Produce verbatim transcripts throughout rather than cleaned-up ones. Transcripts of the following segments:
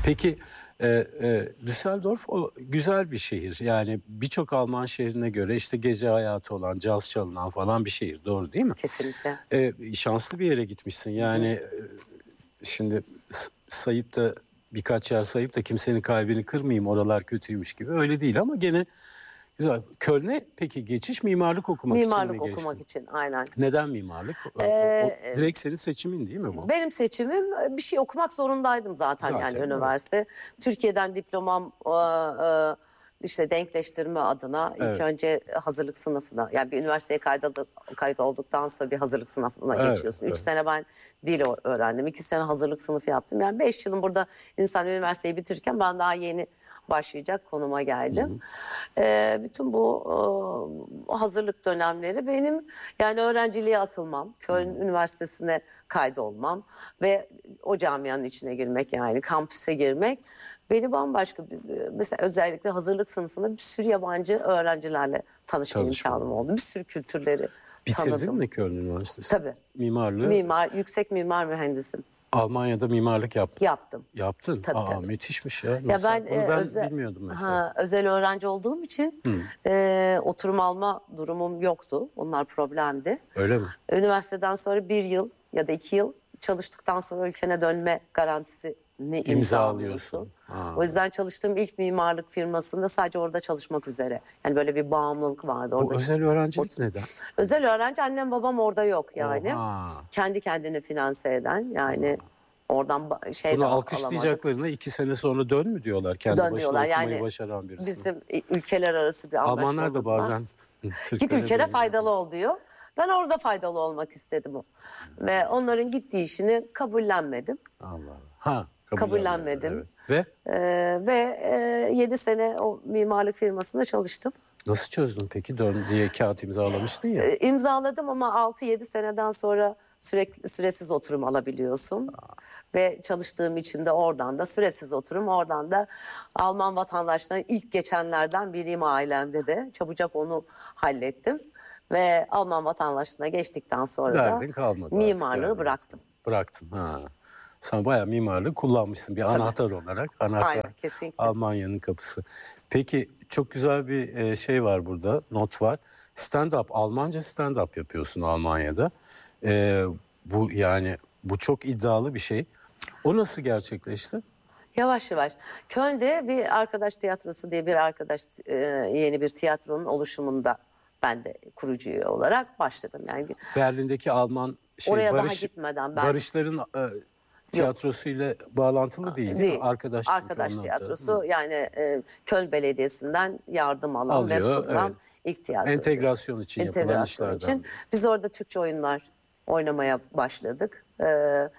Peki e, e, Düsseldorf o güzel bir şehir. Yani birçok Alman şehrine göre işte gece hayatı olan, caz çalınan falan bir şehir. Doğru değil mi? Kesinlikle. E, şanslı bir yere gitmişsin. Yani e, şimdi sayıp da birkaç yer sayıp da kimsenin kalbini kırmayayım, oralar kötüymüş gibi öyle değil ama gene güzel. Köln'e peki geçiş mimarlık okumak Mimarlık için mi geçtin? okumak için, aynen. Neden mimarlık? O, Ee, o, direkt senin seçimin değil mi bu? Benim seçimim, bir şey okumak zorundaydım zaten, Zaten, yani evet. üniversite. Türkiye'den diplomam e, e, işte denkleştirme adına ilk Evet. önce hazırlık sınıfına, yani bir üniversiteye kaydolduk, kaydolduktan sonra bir hazırlık sınıfına Evet, geçiyorsun. Üç evet. sene ben dil öğrendim, iki sene hazırlık sınıfı yaptım. Yani beş yılım burada, insan üniversiteyi bitirirken ben daha yeni başlayacak konuma geldim. Ee, bütün bu e, hazırlık dönemleri benim, yani öğrenciliğe atılmam, Köln Üniversitesi'ne kaydolmam ve o camianın içine girmek, yani kampüse girmek beni bambaşka bir, mesela özellikle hazırlık sınıfında bir sürü yabancı öğrencilerle tanışma Çalışma. imkanım oldu. Bir sürü kültürleri Bitirdin tanıdım. mi Köln Üniversitesi? Tabii. Mimarlığı. Mimar, yüksek mimar mühendisim. Almanya'da mimarlık yaptın. Yaptım. Yaptın. Tabii, Aa, tabii. müthişmiş ya. Ya Nasıl? ben, Onu e, ben özel, bilmiyordum mesela. ha, özel öğrenci olduğum için e, oturum alma durumum yoktu. Onlar problemdi. Öyle mi? Üniversiteden sonra bir yıl ya da iki yıl çalıştıktan sonra ülkene dönme garantisini İmzalıyorsun. imzalıyorsun. Ha. O yüzden çalıştığım ilk mimarlık firmasında sadece orada çalışmak üzere. Yani böyle bir bağımlılık vardı orada. Bu özel öğrencilik neden? Özel öğrenci, annem babam orada yok yani. Oha. Kendi kendini finanse eden, yani oradan ba- şey de Bunu al- alamadık. alkışlayacaklarına iki sene sonra dön mü diyorlar? Kendi başına Dönmüyorlar. okumayı Yani başaran birisine. bizim ülkeler arası bir anlaşmamız Almanlar da var. bazen Git Türklere ülkene dönüyor. faydalı ol diyor. Ben orada faydalı olmak istedim o. Ve onların gittiği işini kabullenmedim. Allah Allah. Ha, Kabullenmedim. Evet. Ve Ee, ve e, yedi sene o mimarlık firmasında çalıştım. nasıl çözdün peki? Dön diye kağıt imzalamıştın ya. Ee, imzaladım ama altı yedi seneden sonra sürekli süresiz oturum alabiliyorsun. Ve çalıştığım için de oradan da süresiz oturum, oradan da Alman vatandaşlarının ilk geçenlerden biriyim ailemde de. Çabucak onu hallettim. Ve Alman vatandaşlığına geçtikten sonra Derdin da kalmadı artık mimarlığı yani. bıraktım. Bıraktın. Ha. Sen bayağı mimarlığı kullanmışsın bir anahtar olarak. Anahtar Aynen, kesinlikle. Almanya'nın kapısı. Peki çok güzel bir e, şey var burada, not var. Stand-up, Almanca stand-up yapıyorsun Almanya'da. E, bu yani bu çok iddialı bir şey. O nasıl gerçekleşti? Yavaş yavaş. Köln'de bir arkadaş tiyatrosu diye bir arkadaş e, yeni bir tiyatronun oluşumunda ben de kurucu üye olarak başladım. Yani Berlin'deki Alman şey oraya Barış, daha gitmeden ben... Barışların e, tiyatrosuyla bağlantılı değil değil, Değil. mi? Arkadaş, çünkü Arkadaş onlar da. tiyatrosu, Hı. yani e, Köln Belediyesi'nden yardım alan Alıyor, ve kurulan evet. ilk tiyatro. Entegrasyon için yapılan Entegrasyon işlerden için. biri. Biz orada Türkçe oyunlar oynamaya başladık. Ee,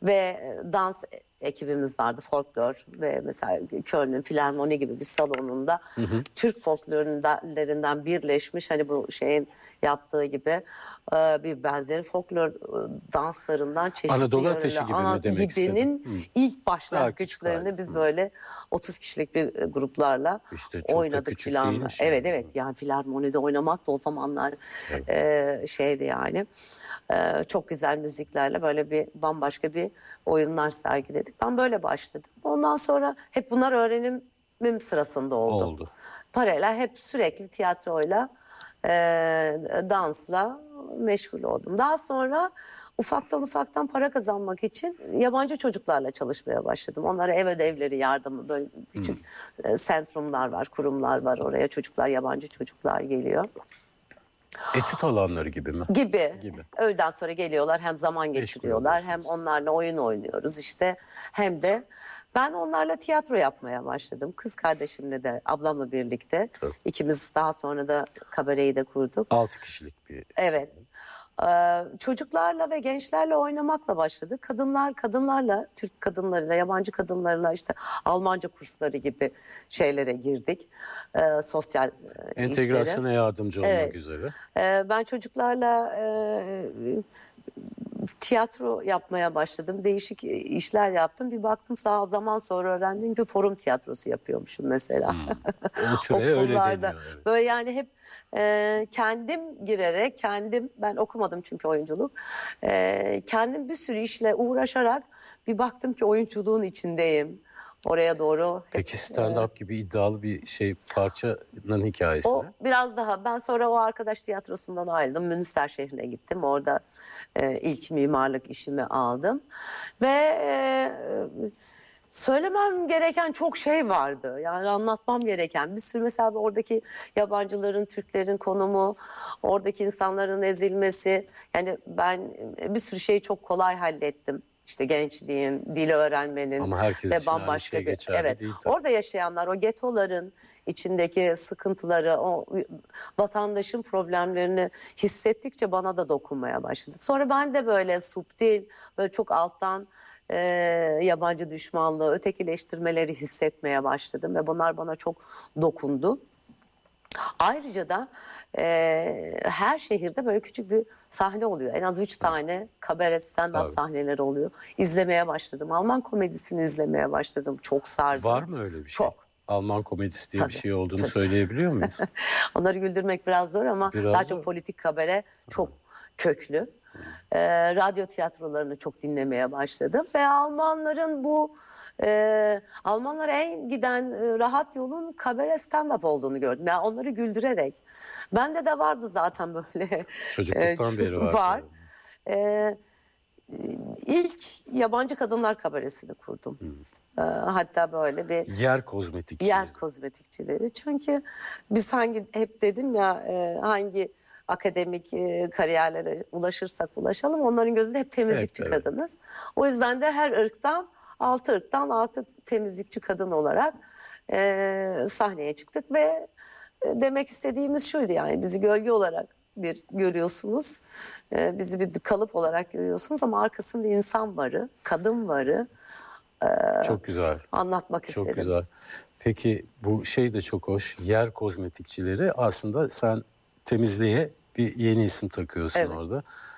ve dans ekibimiz vardı, folklor, ve mesela Köln'ün Filarmoni gibi bir salonunda hı hı. Türk folklorlerinden birleşmiş, hani bu şeyin yaptığı gibi bir benzeri folklor danslarından çeşitli Anadolu Ateşi gibi mi demek gibinin istedin? ilk başlangıçlarını biz Hı. böyle otuz kişilik bir gruplarla İşte çok da oynadık küçük filan. değilmiş Evet yani. evet, yani Filarmoni'de oynamak da o zamanlar Evet. e, şeydi yani. E, çok güzel müziklerle böyle bir bambaşka bir oyunlar sergiledik. Ben böyle başladım. Ondan sonra hep bunlar öğrenimim sırasında oldu. Oldu. Paralel hep sürekli tiyatroyla, e, dansla meşgul oldum. Daha sonra ufaktan ufaktan para kazanmak için yabancı çocuklarla çalışmaya başladım. Onlara ev ödevleri yardımı, böyle küçük hmm. sentrumlar var, kurumlar var, oraya çocuklar, yabancı çocuklar geliyor. Etüt alanları gibi mi? Gibi. Gibi. Öğleden sonra geliyorlar, hem zaman geçiriyorlar, hem onlarla oyun oynuyoruz işte, hem de ben onlarla tiyatro yapmaya başladım. Kız kardeşimle de, ablamla birlikte. Tabii. İkimiz daha sonra da kabareyi de kurduk. Altı kişilik bir... Evet. Ee, çocuklarla ve gençlerle oynamakla başladık. Kadınlar, kadınlarla, Türk kadınlarıyla, yabancı kadınlarla işte Almanca kursları gibi şeylere girdik. Ee, sosyal e, Entegrasyona işlere. yardımcı olmak Evet. üzere. Ee, ben çocuklarla e, tiyatro yapmaya başladım. Değişik işler yaptım. Bir baktım, sağ zaman sonra öğrendim ki forum tiyatrosu yapıyormuşum mesela. Hmm. O türe öyle deniyor. Evet. Böyle yani hep e, kendim girerek, kendim, ben okumadım çünkü oyunculuk. E, kendim bir sürü işle uğraşarak bir baktım ki oyunculuğun içindeyim. oraya doğru. hep, Peki stand-up gibi iddialı bir şey parçanın hikayesi O ne? biraz daha. Ben sonra o arkadaş tiyatrosundan ayrıldım. Münster şehrine gittim. Orada e, ilk mimarlık işimi aldım. Ve e, söylemem gereken çok şey vardı. Yani anlatmam gereken bir sürü, mesela oradaki yabancıların, Türklerin konumu, oradaki insanların ezilmesi. Yani ben bir sürü şeyi çok kolay hallettim. İşte gençliğin, dil öğrenmenin Ama herkes ve için aynı bambaşka şey bir geçerli evet. değil tabii. Orada yaşayanlar, o getoların içindeki sıkıntıları, o vatandaşın problemlerini hissettikçe bana da dokunmaya başladı. Sonra ben de böyle subtil, böyle çok alttan e, yabancı düşmanlığı, ötekileştirmeleri hissetmeye başladım ve bunlar bana çok dokundu. Ayrıca da e, her şehirde böyle küçük bir sahne oluyor. En az üç tane kabare stand-up Tabii. sahneleri oluyor. İzlemeye başladım. Alman komedisini izlemeye başladım. Çok sardı. Var mı öyle bir şey? Çok. Alman komedisi diye bir Tabii, şey olduğunu tabii. söyleyebiliyor muyuz? Onları güldürmek biraz zor ama Biraz daha zor. çok politik kabare çok köklü. Ee, radyo tiyatrolarını çok dinlemeye başladım. Ve Almanların bu... e, Almanlara en giden e, rahat yolun kabare stand-up olduğunu gördüm. Yani onları güldürerek. Bende de vardı zaten böyle. Çocukluktan e, beri var. Var. Ee, ilk yabancı kadınlar kabaresini kurdum. Ee, hatta böyle bir... Yer kozmetikçi. Yer kozmetikçileri. Çünkü biz hangi, hep dedim ya, e, hangi akademik e, kariyerlere ulaşırsak ulaşalım onların gözünde hep temizlikçi Hep, evet. kadınız. O yüzden de her ırktan, altı ırktan altı temizlikçi kadın olarak e, sahneye çıktık ve e, demek istediğimiz şuydu, yani bizi gölge olarak bir görüyorsunuz. E, bizi bir kalıp olarak görüyorsunuz ama arkasında insan varı, kadın varı Çok güzel. anlatmak Çok istedim. güzel. Peki bu şey de çok hoş. Yer kozmetikçileri, aslında sen temizliğe bir yeni isim takıyorsun Evet. orada.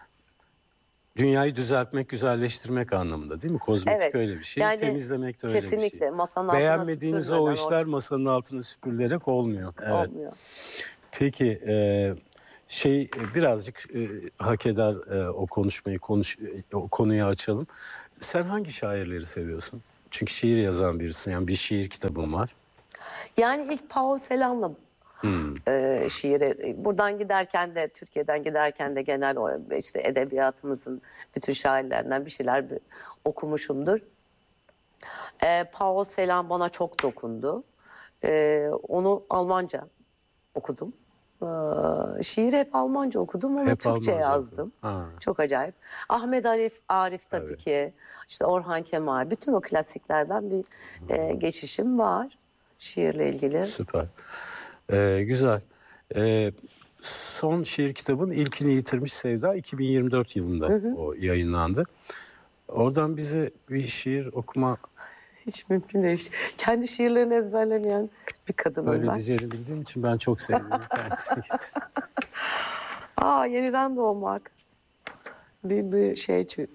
Dünyayı düzeltmek, güzelleştirmek anlamında değil mi? Kozmetik Evet. öyle bir şey, Yani temizlemek de öyle bir şey. kesinlikle masanın altına Beğenmediğiniz o süpürmeden işler masanın altına süpürülerek olmuyor. Evet. olmuyor. Peki e, şey e, birazcık e, hak eder e, o konuşmayı, konuş e, o konuyu açalım. Sen hangi şairleri seviyorsun? Çünkü şiir yazan birisin, yani bir şiir kitabın var. Yani ilk Paul Celan'la Hmm. e, şiire, buradan giderken de, Türkiye'den giderken de genel o işte edebiyatımızın bütün şairlerinden bir şeyler bir okumuşumdur. E, Paul Celan bana çok dokundu. E, onu Almanca okudum. E, şiiri hep Almanca okudum ama Hep Türkçe Almanca yazdım. okudun. Ha. Çok acayip. Ahmet Arif, Arif tabii Tabii. ki. İşte Orhan Kemal. Bütün o klasiklerden bir e, geçişim var şiirle ilgili. Süper. Ee, güzel. Ee, son şiir kitabın İlkini Yitirmiş Sevda iki bin yirmi dört yılında o yayınlandı. Oradan bize bir şiir okuma, Hiç mümkün değil. Kendi şiirlerini ezberlemeyen bir kadınım öyle ben. diyeceğini bildiğim için ben çok sevdim. Bir tanesini getir. Aa, yeniden doğmak. Bir, bir şey. çö-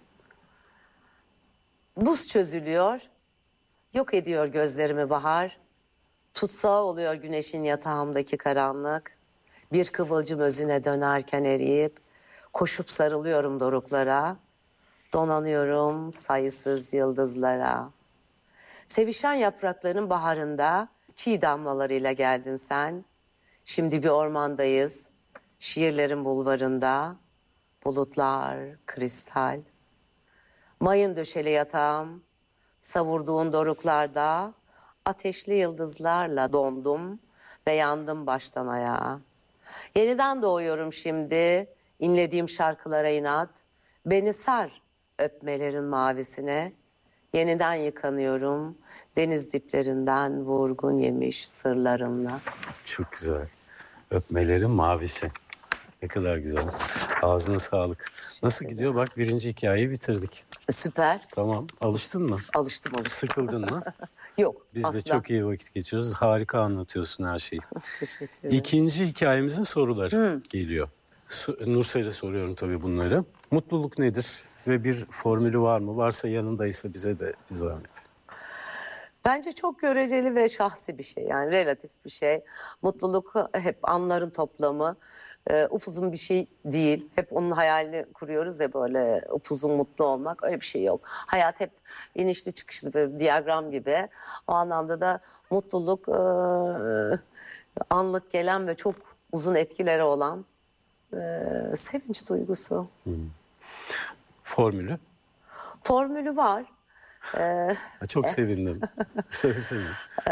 Buz çözülüyor. Yok ediyor gözlerimi bahar. Tutsağı oluyor güneşin yatağımdaki karanlık. Bir kıvılcım özüne dönerken eriyip koşup sarılıyorum doruklara. Donanıyorum sayısız yıldızlara. Sevişen yaprakların baharında çiğ damlalarıyla geldin sen. Şimdi bir ormandayız. Şiirlerin bulvarında. Bulutlar, kristal. Mayın döşeli yatağım. Savurduğun doruklarda ateşli yıldızlarla dondum ve yandım baştan ayağa. Yeniden doğuyorum şimdi, inlediğim şarkılara inat. Beni sar öpmelerin mavisine. Yeniden yıkanıyorum deniz diplerinden vurgun yemiş sırlarımla. Çok güzel. Öpmelerin mavisi. Ne kadar güzel. Ağzına sağlık. Nasıl gidiyor? Bak, birinci hikayeyi bitirdik. Süper. Tamam. Alıştın mı? Alıştım alıştım. Sıkıldın mı? Yok Biz asla. de çok iyi vakit geçiriyoruz. Harika anlatıyorsun her şeyi. Teşekkür ederim. İkinci hikayemizin soruları geliyor. Su- Nursel'e soruyorum tabii bunları. Mutluluk nedir ve bir formülü var mı? Varsa yanındaysa bize de bir zahmet. Bence çok göreceli ve şahsi bir şey, yani relatif bir şey. Mutluluk hep anların toplamı. e, upuzun bir şey değil. Hep onun hayalini kuruyoruz ya, böyle upuzun mutlu olmak, öyle bir şey yok. Hayat hep inişli çıkışlı bir diyagram gibi. O anlamda da mutluluk e, anlık gelen ve çok uzun etkileri olan e, sevinç duygusu. Formülü? Formülü var. E, Çok sevindim. Söylesene.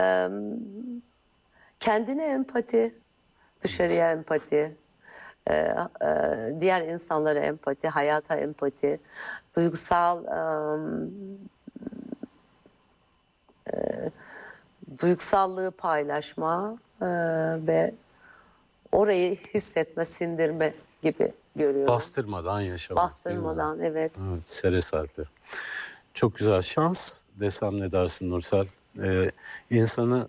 Kendine empati, dışarıya empati, e, e, diğer insanlara empati, hayata empati, duygusal e, e, duygusallığı paylaşma e, ve orayı hissetme, sindirme gibi görüyorum. Bastırmadan yaşamak. Bastırmadan, evet. Evet, Sere Serpil. Çok güzel. Şans desem ne dersin Nursel? Ee, insanı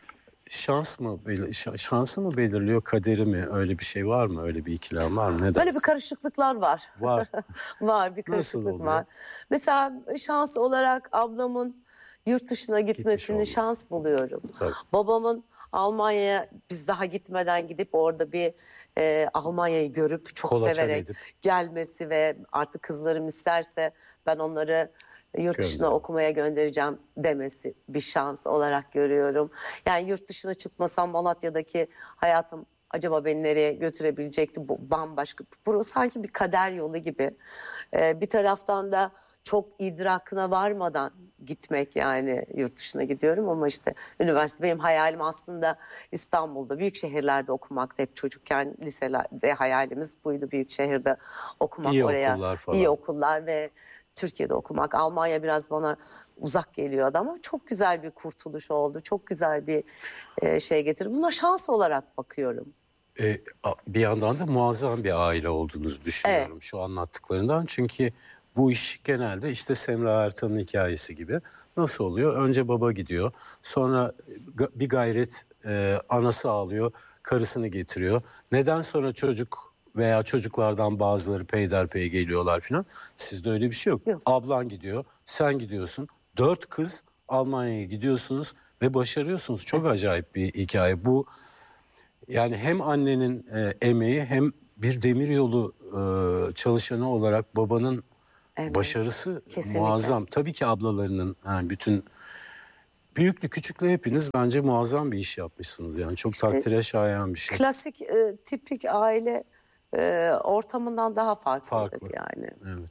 şans mı belir- şansı mı belirliyor, kaderi mi? Öyle bir şey var mı? Öyle bir ikilem var mı? Ne Böyle bir dersin? karışıklıklar var. Var. Var, bir Nasıl karışıklık oluyor? var. Mesela şans olarak ablamın yurt dışına gitmesini olması. şans buluyorum. Tabii. Babamın Almanya'ya biz daha gitmeden gidip orada bir e, Almanya'yı görüp çok Kolaçan severek edip. gelmesi ve artık kızlarım isterse ben onları yurt dışına Gönder. okumaya göndereceğim demesi bir şans olarak görüyorum. Yani yurt dışına çıkmasam Malatya'daki hayatım acaba beni nereye götürebilecekti? Bu bambaşka. Bu sanki bir kader yolu gibi. Ee, bir taraftan da çok idrakına varmadan gitmek, yani yurt dışına gidiyorum ama işte üniversite, benim hayalim aslında İstanbul'da, büyük şehirlerde okumakta. Hep çocukken liselerde hayalimiz buydu, büyük şehirde okumak, İyi oraya okullar falan. iyi okullar ve Türkiye'de okumak. Almanya biraz bana uzak geliyordu ama çok güzel bir kurtuluş oldu. Çok güzel bir e, şey getirdi. Buna şans olarak bakıyorum. Ee, a- bir yandan da muazzam bir aile olduğunuzu düşünüyorum şu anlattıklarından. Çünkü bu iş genelde işte Semra Ertan'ın hikayesi gibi. Nasıl oluyor? Önce baba gidiyor. Sonra ga- bir gayret e, anası ağlıyor. Karısını getiriyor. Neden sonra çocuk veya çocuklardan bazıları peyderpey geliyorlar filan. Sizde öyle bir şey yok. Yok. Ablan gidiyor, sen gidiyorsun. Dört kız Almanya'ya gidiyorsunuz ve başarıyorsunuz. Çok acayip bir hikaye. Bu yani hem annenin e, emeği hem bir demiryolu e, çalışanı olarak babanın Evet, başarısı kesinlikle. muazzam. Tabii ki ablalarının, yani bütün büyüklü küçüklü hepiniz bence muazzam bir iş yapmışsınız. Yani çok takdire şayan bir şey. Klasik, e, tipik aile e, ortamından daha farklı, Farklı. yani. Evet.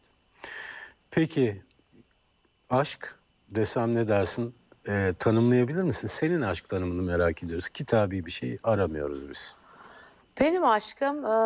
Peki aşk desem ne dersin? E, tanımlayabilir misin? Senin aşk tanımını merak ediyoruz. Kitabi bir şey aramıyoruz biz. Benim aşkım e,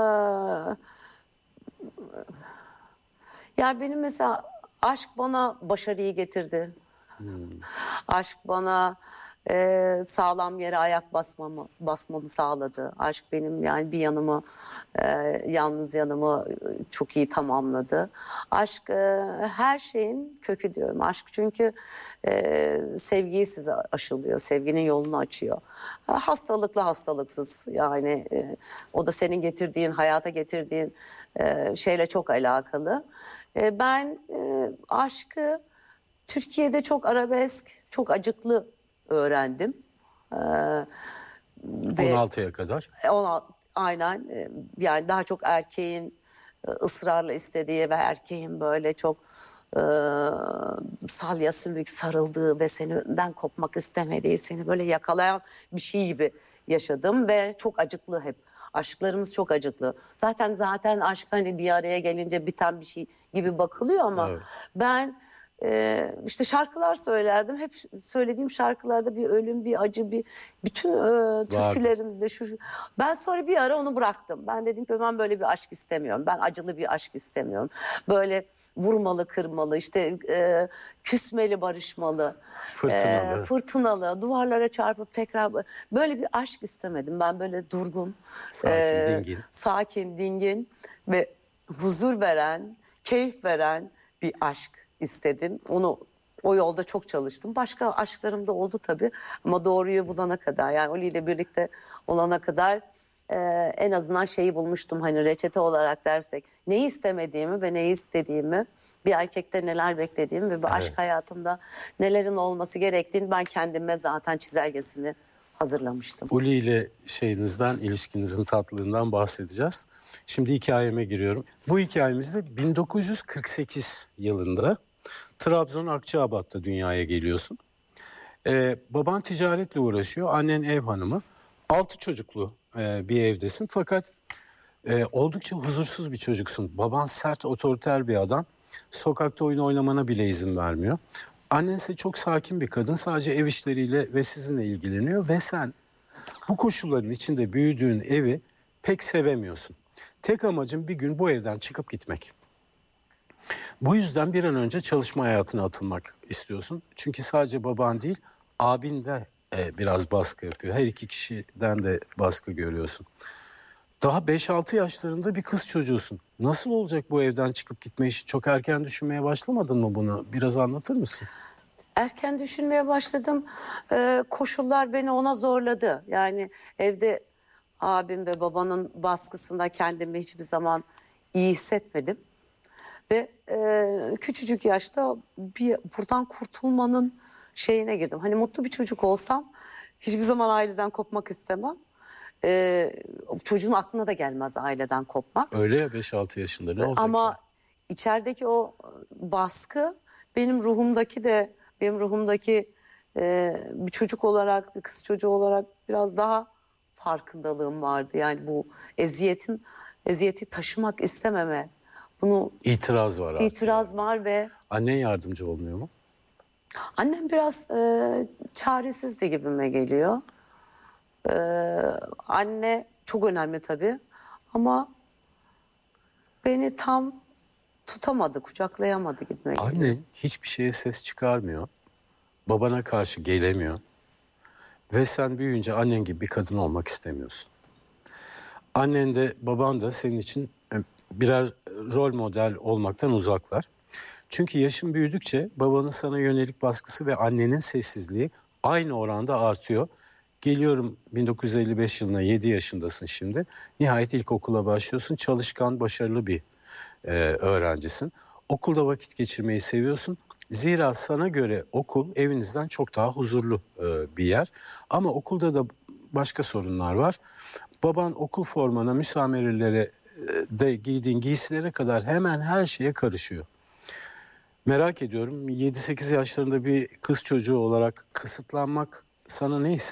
yani benim mesela aşk bana başarıyı getirdi. Aşk bana e, sağlam yere ayak basmamı basmamı sağladı. Aşk benim yani bir yanımı e, yalnız yanımı e, çok iyi tamamladı. Aşk e, her şeyin kökü diyorum. Aşk çünkü e, sevgiyi size aşılıyor. Sevginin yolunu açıyor. Ha, hastalıklı hastalıksız, yani e, o da senin getirdiğin, hayata getirdiğin e, şeyle çok alakalı. E, ben e, aşkı Türkiye'de çok arabesk, çok acıklı öğrendim. Ee, ve on altıya kadar. ona aynen, e, yani daha çok erkeğin e, ısrarla istediği ve erkeğin böyle çok e, salya sümük sarıldığı ve senden kopmak istemediği, seni böyle yakalayan bir şey gibi yaşadım ve çok acıklı hep. Aşklarımız çok acıklı. Zaten zaten aşk hani bir araya gelince biten bir şey gibi bakılıyor ama Evet. ben Ee, işte şarkılar söylerdim. Hep söylediğim şarkılarda bir ölüm, bir acı, bir bütün e, türkülerimizde şu. Ben sonra bir ara onu bıraktım. Ben dedim ki ben böyle bir aşk istemiyorum. Ben acılı bir aşk istemiyorum. Böyle vurmalı, kırmalı, işte e, küsmeli, barışmalı, Fırtınalı. e, fırtınalı, duvarlara çarpıp tekrar böyle bir aşk istemedim. Ben böyle durgun, Sakin, dingin. sakin, dingin ve huzur veren, keyif veren bir aşk istedim. Onu o yolda çok çalıştım. Başka aşklarım da oldu tabii ama doğruyu bulana kadar, yani Oli ile birlikte olana kadar e, en azından şeyi bulmuştum, hani reçete olarak dersek neyi istemediğimi ve neyi istediğimi, bir erkekte neler beklediğimi ve bu aşk hayatımda nelerin olması gerektiğini ben kendime zaten çizelgesini hazırlamıştım. Uli ile şeyinizden, ilişkinizin tatlılığından bahsedeceğiz. Şimdi hikayeme giriyorum. Bu hikayemizde bin dokuz yüz kırk sekiz yılında Trabzon Akçaabat'ta dünyaya geliyorsun. Ee, baban ticaretle uğraşıyor, annen ev hanımı. Altı çocuklu e, bir evdesin fakat e, oldukça huzursuz bir çocuksun. Baban sert, otoriter bir adam. Sokakta oyun oynamana bile izin vermiyor. Annen ise çok sakin bir kadın, sadece ev işleriyle ve sizinle ilgileniyor ve sen bu koşulların içinde büyüdüğün evi pek sevemiyorsun. Tek amacın bir gün bu evden çıkıp gitmek. Bu yüzden bir an önce çalışma hayatına atılmak istiyorsun. Çünkü sadece baban değil, abin de e, biraz baskı yapıyor. Her iki kişiden de baskı görüyorsun. Daha beş altı yaşlarında bir kız çocuğusun. Nasıl olacak bu evden çıkıp gitme işi? Çok erken düşünmeye başlamadın mı bunu? Biraz anlatır mısın? Erken düşünmeye başladım. Ee, koşullar beni ona zorladı. Yani evde abim ve babanın baskısında kendimi hiçbir zaman iyi hissetmedim. Ve e, küçücük yaşta bir buradan kurtulmanın şeyine girdim. Hani mutlu bir çocuk olsam hiçbir zaman aileden kopmak istemem. Ee, çocuğun aklına da gelmez aileden kopmak. Öyle ya, beş altı yaşında ne olacak? Ama ya? içerideki o baskı benim ruhumdaki de benim ruhumdaki e, bir çocuk olarak, bir kız çocuğu olarak biraz daha farkındalığım vardı. Yani bu eziyetin eziyeti taşımak istememe, bunu İtiraz var artık. itiraz var ve Annen yardımcı olmuyor mu? annem biraz e, çaresizdi gibime geliyor. E, anne çok önemli tabii ama beni tam tutamadı, kucaklayamadı gibime geliyor. Annen hiçbir şeye ses çıkarmıyor. Babana karşı gelemiyor. Ve sen büyüyünce annen gibi bir kadın olmak istemiyorsun. Annen de baban da senin için birer rol model olmaktan uzaklar. Çünkü yaşın büyüdükçe babanın sana yönelik baskısı ve annenin sessizliği aynı oranda artıyor. Geliyorum bin dokuz yüz elli beş yılına, yedi yaşındasın şimdi. Nihayet ilkokula başlıyorsun. Çalışkan, başarılı bir e, öğrencisin. Okulda vakit geçirmeyi seviyorsun. Zira sana göre okul evinizden çok daha huzurlu e, bir yer. Ama okulda da başka sorunlar var. Baban okul formana, müsamerelere e, de giydiğin giysilere kadar hemen her şeye karışıyor. Merak ediyorum, yedi sekiz yaşlarında bir kız çocuğu olarak kısıtlanmak sana ne